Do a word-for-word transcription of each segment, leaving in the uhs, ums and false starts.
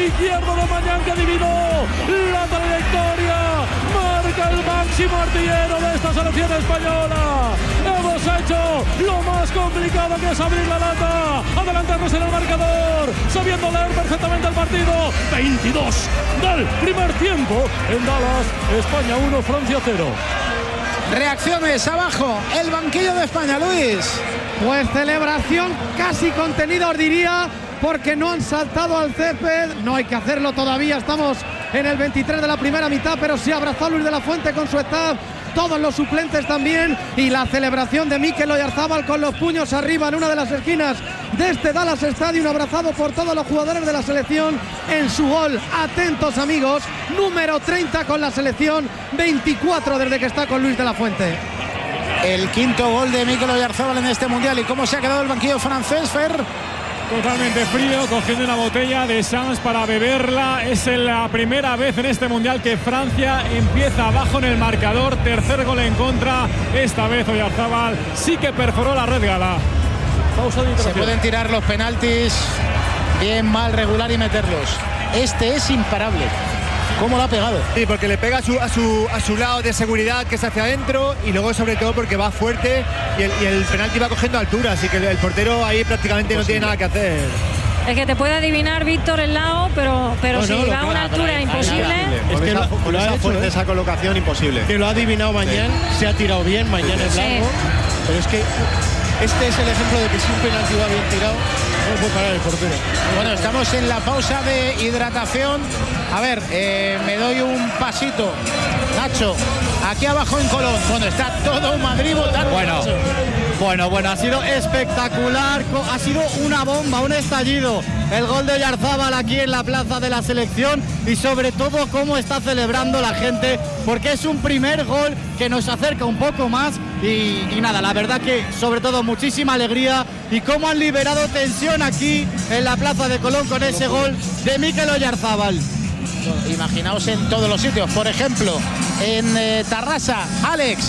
izquierdo de Mañán, que adivinó la trayectoria. Marca el máximo artillero de esta selección española. Hemos hecho lo más complicado, que es abrir la lata, adelantarnos en el marcador, sabiendo leer perfectamente el partido. veintidós del primer tiempo en Dallas. España uno, Francia cero. Reacciones abajo, el banquillo de España, Luis. Pues celebración casi contenida, os diría, porque no han saltado al césped. No hay que hacerlo todavía, estamos en el veintitrés de la primera mitad, pero sí abrazó a Luis de la Fuente con su staff, todos los suplentes también, y la celebración de Mikel Oyarzabal con los puños arriba en una de las esquinas de este Dallas Stadium, abrazado por todos los jugadores de la selección en su gol. Atentos, amigos, número treinta con la selección, veinticuatro desde que está con Luis de la Fuente. El quinto gol de Mikel Oyarzabal en este mundial. ¿Y cómo se ha quedado el banquillo francés, Fer? Totalmente frío, cogiendo una botella de Sans para beberla. Es la primera vez en este mundial que Francia empieza abajo en el marcador. Tercer gol en contra. Esta vez Oyarzabal sí que perforó la red gala. Pausa de Se pueden tirar los penaltis bien, mal, regular y meterlos. Este es imparable. ¿Cómo lo ha pegado? Sí, porque le pega a su, a su, a su lado de seguridad, que es hacia adentro, y luego sobre todo porque va fuerte y el, y el penalti va cogiendo altura, así que el, el portero ahí prácticamente Posible. no tiene nada que hacer. Es que te puede adivinar Víctor el lado, pero, pero no, si no, va a una altura imposible. Es que lo, con esa fuerza, ¿eh? esa colocación imposible. Que lo ha adivinado Mañán, sí. se ha tirado bien, Mañán es largo, sí. pero es que este es el ejemplo de que si un penalti va bien tirado, no puede parar el portero. Bueno, estamos en la pausa de hidratación. A ver, eh, me doy un pasito, Nacho, aquí abajo en Colón. Bueno, está todo Madrid votando. Bueno, bueno, bueno, ha sido espectacular, ha sido una bomba, un estallido. El gol de Oyarzabal aquí en la plaza de la selección, y sobre todo cómo está celebrando la gente, porque es un primer gol que nos acerca un poco más y, y nada, la verdad que sobre todo muchísima alegría, y cómo han liberado tensión aquí en la plaza de Colón con ese gol de Mikel Oyarzabal. Imaginaos en todos los sitios, por ejemplo, en eh, Tarrasa, Alex.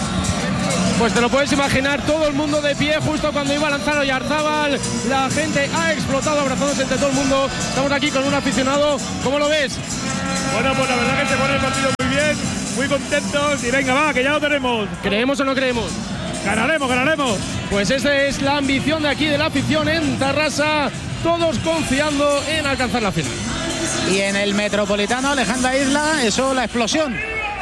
Pues te lo puedes imaginar, todo el mundo de pie justo cuando iba a lanzar Oyarzabal. La gente ha explotado abrazándose entre todo el mundo. Estamos aquí con un aficionado. ¿Cómo lo ves? Bueno, pues la verdad que se pone el partido muy bien, muy contentos, y venga, va, que ya lo tenemos. ¿Creemos o no creemos? Ganaremos, ganaremos. Pues esa es la ambición de aquí, de la afición en Tarrasa, todos confiando en alcanzar la final. Y en el Metropolitano, Alejandra Isla, eso, la explosión.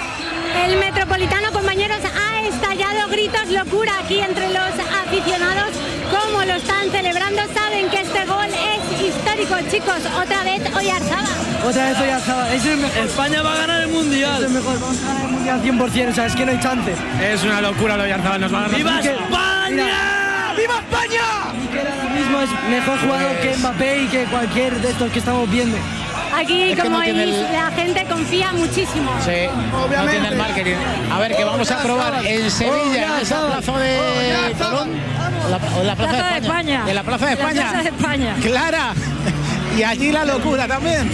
El Metropolitano, compañeros, ha estallado, gritos, locura aquí entre los aficionados. Cómo lo están celebrando, saben que este gol es histórico, chicos. Otra vez Oyarzabal. Otra vez Oyarzabal. Es el España va a ganar el Mundial. Es el mejor, vamos a ganar el Mundial cien por ciento, o sea, es que no hay chance. Es una locura lo Oyarzabal, nos va a ganar. ¡Viva España! Mira, ¡viva España! Mikel ahora mismo es mejor jugador que Mbappé y que cualquier de estos que estamos viendo. Aquí, es como no el... la gente confía muchísimo. Sí, obviamente. No tiene el marketing. A ver, que vamos a probar en Sevilla, en esa plaza de Colón, o la, o la plaza, plaza de, España. de España. De la plaza de España. La plaza de España. Clara. Y allí la locura también.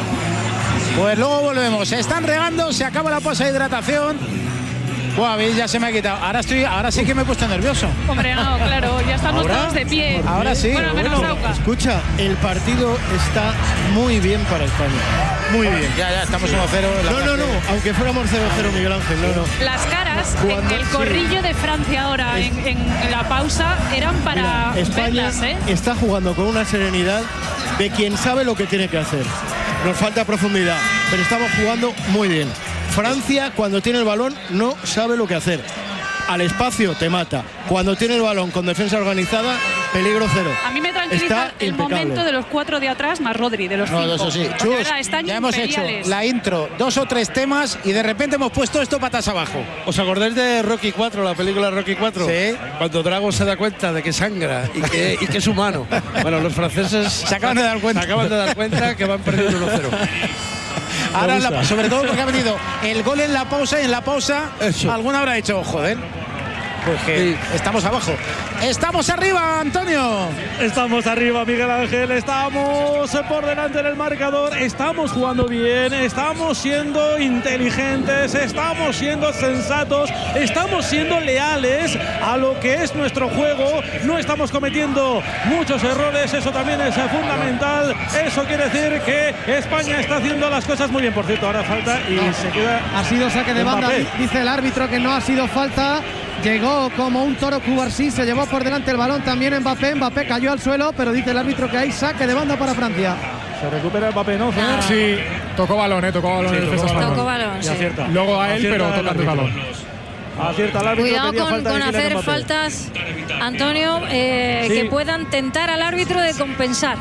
Pues luego volvemos. Se están regando, se acaba la pausa de hidratación. Buah, ya se me ha quitado. Ahora estoy, ahora sí que me he puesto nervioso. Hombre, no, claro, ya estamos ¿Ahora? todos de pie. Ahora sí. Bueno, menos bueno, escucha, el partido está muy bien para España. Muy bien. Ya, ya, estamos uno cero. No, no, no, aunque fuéramos cero cero, Miguel Ángel, no, no. Las caras en el corrillo sí. de Francia ahora, es... en, en la pausa, eran para Mira, España verlas, ¿eh? está jugando con una serenidad de quien sabe lo que tiene que hacer. Nos falta profundidad, pero estamos jugando muy bien. Francia, cuando tiene el balón, no sabe lo que hacer. Al espacio te mata. Cuando tiene el balón con defensa organizada, peligro cero. A mí me tranquiliza Está el impecable. momento de los cuatro de atrás más Rodri, de los no, cinco. Eso sí. Chus, verdad, están ya hemos hecho imperiales. la intro, dos o tres temas, y de repente hemos puesto esto patas abajo. ¿Os acordáis de Rocky cuatro, la película Rocky cuatro? Sí. Cuando Drago se da cuenta de que sangra y que, y que es humano. Bueno, los franceses se acaban de dar cuenta. Se acaban de dar cuenta que van perdiendo uno cero. Ahora, la, sobre todo porque ha venido el gol en la pausa, y en la pausa Eso. alguno habrá dicho, joder, pues que sí. estamos abajo. Estamos arriba, Antonio. Estamos arriba, Miguel Ángel. Estamos por delante del marcador. Estamos jugando bien. Estamos siendo inteligentes. Estamos siendo sensatos. Estamos siendo leales a lo que es nuestro juego. No estamos cometiendo muchos errores. Eso también es fundamental. Eso quiere decir que España está haciendo las cosas muy bien. Por cierto, ahora falta y no, se queda. Ha sido saque de banda. Dice el árbitro que no ha sido falta. Llegó como un toro Cubarsí, se llevó por delante el balón también Mbappé. Mbappé cayó al suelo, pero dice el árbitro que hay saque de banda para Francia. Se recupera Mbappé, ¿no? Ah. Sí, tocó balón, ¿eh? Tocó balón sí, el defensa español. Tocó balón, sí. Acierta. Luego a él, acierta pero tocando el balón. Acierta el árbitro. Cuidado con, falta con hacer Mbappé. faltas, Antonio, eh, sí. que puedan tentar al árbitro de compensar.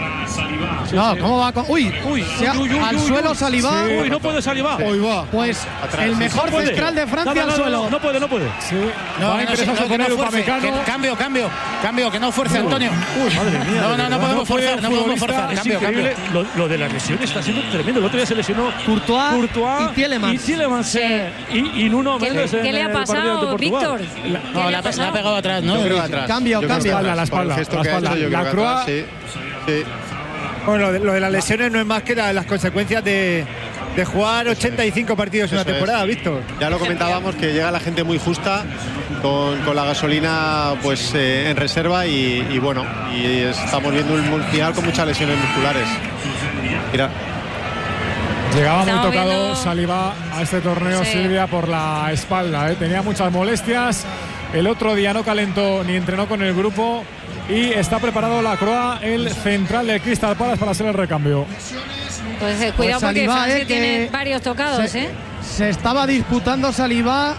Sí, no, sí. ¿Cómo va? Con... Uy, uy, uy, ha... uy, uy al uy, suelo Saliba. Sí. Uy, no puede Saliba. Uy, va. Pues atrás, el mejor no central de Francia no, no, no, al suelo. No, no puede, no puede. Sí. No, no, no, no, que no fuerce, que, cambio, cambio, cambio, que no fuerce Antonio. Uy, madre mía. No, no, no podemos forzar, no podemos forzar. Cambio, cambio. Lo, lo de la lesión está siendo tremendo. El otro día se lesionó Courtois, Courtois y Tielemans. Y Tielemans sí. y, y Nuno Méndez. ¿Qué le ha pasado, Víctor? No, la ha pegado atrás, ¿no? Yo creo atrás. Cambio, cambio. La espalda, la espalda. La Croa. Sí, sí. Bueno, lo de, lo de las lesiones no es más que la, las consecuencias de, de jugar ochenta y cinco partidos en una temporada, Víctor. Ya lo comentábamos, que llega la gente muy justa con, con la gasolina pues eh, en reserva y, y bueno, y estamos viendo un mundial con muchas lesiones musculares. Mira. Llegaba muy tocado Saliba a este torneo, sí. Silvia, por la espalda, ¿eh? Tenía muchas molestias. El otro día no calentó ni entrenó con el grupo. Y está preparado la Croa, el central de Crystal Palace, para hacer el recambio. Pues eh, cuidado, pues Saliba, porque Francia eh, tiene varios tocados. Se, ¿eh? se estaba disputando Saliba.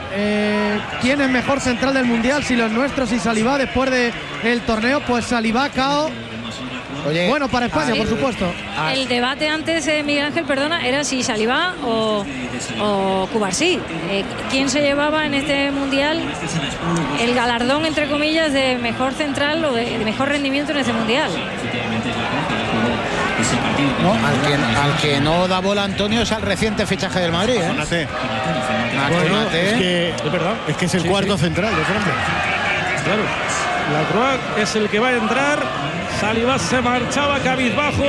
Eh, ¿Quién es mejor central del Mundial? Si los nuestros y Saliba después del torneo. Pues Saliba, K O. Oye, bueno, para España, sí. por supuesto. El debate antes, eh, Miguel Ángel, perdona, era si Saliba o, o Cubarsí. Eh, ¿Quién se llevaba en este mundial el galardón, entre comillas, de mejor central o de, de mejor rendimiento en este mundial? No, al que, al que no da bola, Antonio, es al reciente fichaje del Madrid. ¿eh? Konate. Bueno, es, que, es verdad. Es que es el sí, cuarto sí. central de Francia. Claro. La Croa es el que va a entrar. Saliba se marchaba cabizbajo.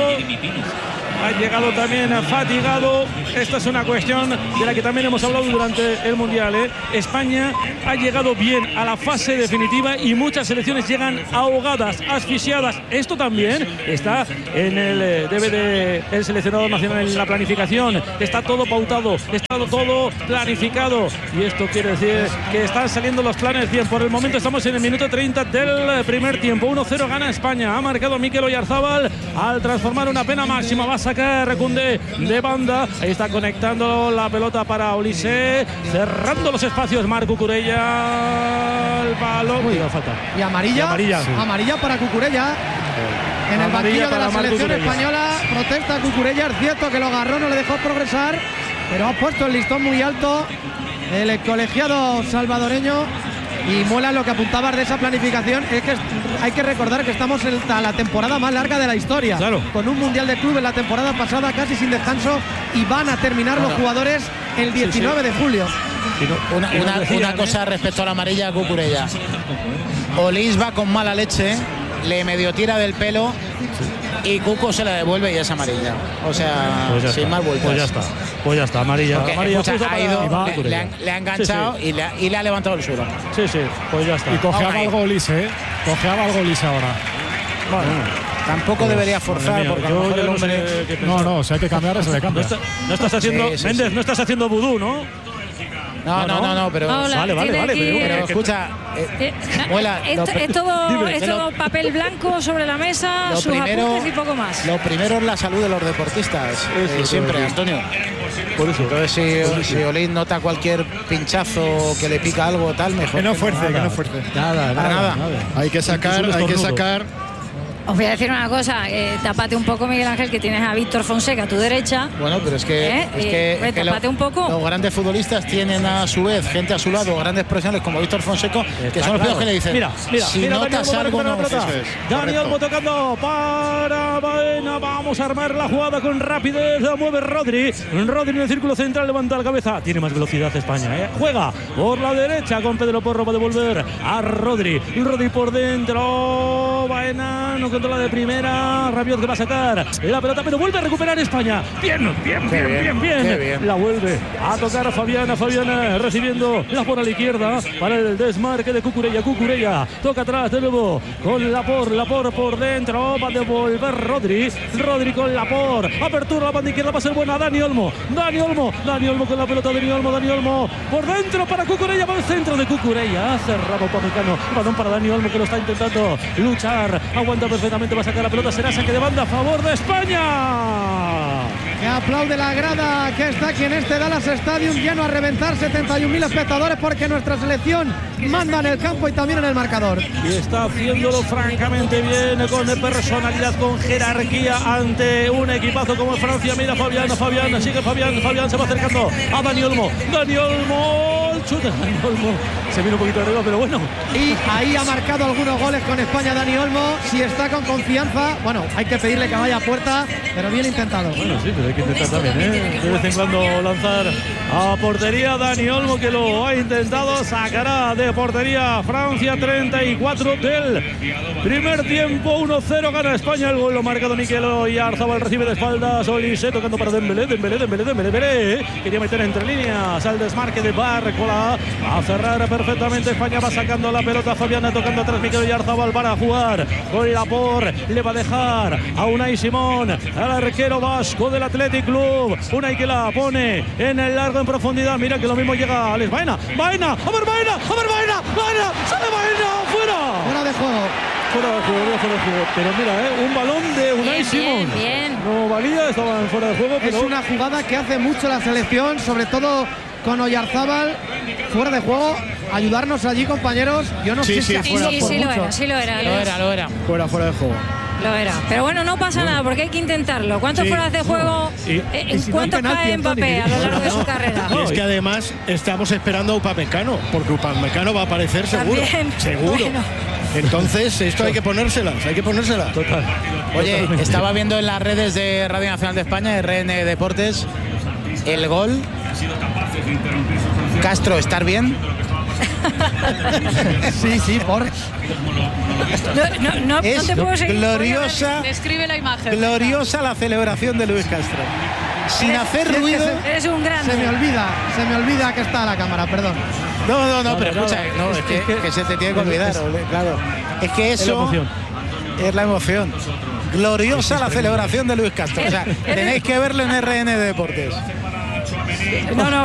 Ha llegado también fatigado. Esta es una cuestión de la que también hemos hablado durante el Mundial. ¿eh? España ha llegado bien a la fase definitiva y muchas selecciones llegan ahogadas, asfixiadas. Esto también está en el eh, debe de el seleccionador nacional en la planificación. Está todo pautado, está todo planificado. Y esto quiere decir que están saliendo los planes bien. Por el momento estamos en el minuto treinta del primer tiempo. uno cero gana España. Ha marcado Mikel Oyarzabal al transformar una pena máxima. Va a sacar Recunde de banda. Ahí está conectando la pelota para Olise, cerrando los espacios Marc Cucurella. El balón. Uy, falta. Y amarilla. Y amarilla, sí. amarilla para Cucurella. En el banquillo de la selección española protesta Cucurella. Es cierto que lo agarró, no le dejó progresar, pero ha puesto el listón muy alto el colegiado salvadoreño. Y mola lo que apuntabas de esa planificación, es que hay que recordar que estamos en la temporada más larga de la historia, claro. con un mundial de clubes la temporada pasada casi sin descanso, y van a terminar bueno. los jugadores el diecinueve sí, sí. de julio. Una, una, una cosa respecto a la amarilla a Cucurella. Olís va con mala leche, le medio tira del pelo y Cuco se la devuelve y es amarilla. O sea, pues sin más vueltas. Pues ya está. Pues ya está, amarilla. Porque, amarilla escucha, ha ido, para... le, le, han, le ha enganchado sí, sí. Y, le ha, y le ha levantado el suelo. Sí, sí, pues ya está. Y cojeaba algo Olise, ¿eh? Cojeaba algo Olise ahora. Bueno, tampoco pues, debería forzar mía, porque yo, yo no, hombre... sé no, no, si hay que cambiar, se le cambia. No, está, no estás haciendo, sí, sí, Méndez, sí. no estás haciendo vudú, ¿no? No, no, no, no, pero Hola, vale, vale, vale, aquí, pero, pero escucha, eh, muela, esto, lo, es todo, es todo papel blanco sobre la mesa, sus primero, apuntes y poco más. Lo primero es la salud de los deportistas, eso, eh, siempre, eso. Antonio. Por eso. Entonces, si, Por eso. si Olís nota cualquier pinchazo que le pica algo tal, mejor. Que no fuerce, que no fuerce. Nada, nada, nada. nada. Hay que sacar, hay que sacar. Os voy a decir una cosa, eh, tapate un poco, Miguel Ángel, que tienes a Víctor Fonseca a tu derecha. Bueno, pero es que, ¿Eh? es que, eh, es que tapate lo, un poco. Los grandes futbolistas tienen a su vez gente a su lado, grandes profesionales como Víctor Fonseca, que son los primeros que le dicen, mira, mira, si mira, notas algo, no. Dani Olmo tocando para Baena, vamos Vamos a armar la jugada con rapidez. La mueve Rodri. Rodri en el círculo central, levanta la cabeza. Tiene más velocidad España, ¿eh? Juega por la derecha con Pedro Porro para devolver a Rodri. Rodri por dentro. Baena no controla de primera. Rabiot que va a sacar la pelota, pero vuelve a recuperar España. Bien, bien, bien, bien, bien. bien. bien. La vuelve a tocar Fabiana. Fabiana recibiendo la por a la izquierda para el desmarque de Cucurella. Cucurella toca atrás de nuevo con la por, la por por dentro. Va a devolver Rodri. Rodri con la por. Apertura la banda izquierda. Va a ser buena. Dani Olmo. Dani Olmo. Dani Olmo con la pelota. Dani Olmo. Dani Olmo por dentro para Cucurella. Para el centro de Cucurella. Ha cerrado Upamecano. Balón para Dani Olmo que lo está intentando luchar. Aguanta perfectamente. Va a sacar la pelota. Será saque de banda a favor de España. Que aplaude la grada que está aquí en este Dallas Stadium, lleno a reventar, setenta y un mil espectadores, porque nuestra selección manda en el campo y también en el marcador. Y está haciéndolo francamente bien, con personalidad, con jerarquía ante un equipazo como Francia. Mira Fabián, Fabián, sigue Fabián, Fabián se va acercando a Dani Olmo. Dani Olmo, el chute, Dani Olmo. Se viene un poquito arriba, pero bueno. Y ahí ha marcado algunos goles con España Dani Olmo. Si está con confianza, bueno, hay que pedirle que vaya a puerta, pero bien intentado. Bueno, sí, pero hay que intentar también, ¿eh? De vez en cuando lanzar a portería. Dani Olmo que lo ha intentado, sacará de portería Francia. Treinta y cuatro del primer tiempo, uno cero gana España. El gol lo ha marcado Mikel Oyarzabal, recibe de espaldas Olise, tocando para Dembélé, Dembélé, Dembélé, Dembélé, Dembélé. Quería meter entre líneas al desmarque de Barcola, a cerrar perfectamente España. Va sacando la pelota Fabiana, tocando atrás Mikel Oyarzabal para jugar con la por. Le va a dejar a Unai Simón, al arquero vasco del Athletic Club. Unai que la pone en el largo, en profundidad. Mira que lo mismo llega Alex Baena. Baena, a ver Baena, a ver Baena, Baena, sale Baena, fuera. Fuera de juego. Fuera de juego, fuera de juego. Pero mira, ¿eh? Un balón de Unai bien, Simón. Bien, bien. No valía, estaban fuera de juego. Pero es una jugada que hace mucho la selección, sobre todo con Oyarzabal fuera de juego. Ayudarnos allí, compañeros. Yo no sí, sé sí, si Sí, fuera sí, por sí lo mucho. era, sí lo era. Lo era, lo era. Fuera, fuera de juego. Lo era. Pero bueno, no pasa nada porque hay que intentarlo. ¿Cuántos Sí. fueras de juego? Y- eh, y si no hay ¿Cuántos penalti, cae Antonio? Mbappé a lo largo de su carrera? Y es que además estamos esperando a Upamecano, porque Upamecano va a aparecer seguro. También. Seguro. Bueno. Entonces, esto hay que ponérselas, hay que ponérselas. Total. Oye, Totalmente. estaba viendo en las redes de Radio Nacional de España, R N Deportes, el gol. Castro, ¿estar bien? Sí, sí, por. No, no, no, Es no te puedo seguir. gloriosa, Describe la imagen. gloriosa la celebración de Luis Castro. Sin hacer Si es que ruido. se- Eres un grande. Se me olvida, se me olvida que está la cámara, perdón. No, no, no, pero no, escucha, no, no, es es que- que, que se te tiene que olvidar, es- ole, claro. Es que eso Es la emoción. es la emoción. Gloriosa la celebración de Luis Castro. O sea, tenéis que verlo en R N Deportes. No, no,